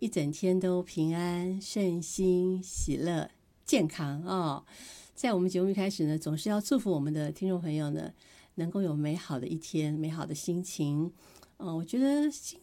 一整天都平安、顺心、喜乐、健康哦。在我们节目一开始呢，总是要祝福我们的听众朋友呢，能够有美好的一天、美好的心情。我觉得心